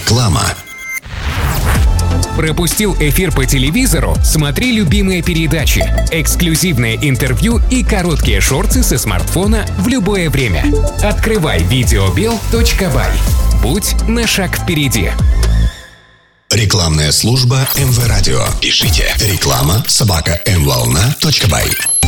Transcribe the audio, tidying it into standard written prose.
Реклама. Пропустил эфир по телевизору? Смотри любимые передачи, эксклюзивное интервью и короткие шорты со смартфона в любое время. Открывай videobel.by. Будь на шаг впереди. Рекламная служба МВ Радио. Пишите реклама@mvolna.by.